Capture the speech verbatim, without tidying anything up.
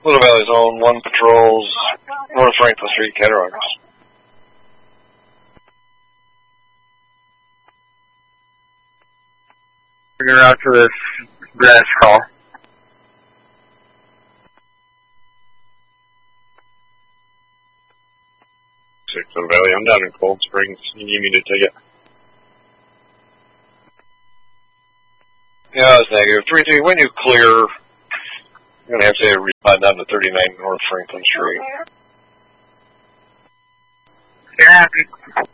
Little Valley Zone, one patrols, North Franklin Street, Cattaraugus. Bring her out to this branch call. Six Little Valley, I'm down in Cold Springs. You need me to take it? Yeah, that's negative. three three, when you clear, you're going to have to respond down to thirty-nine North Franklin Street. Yeah.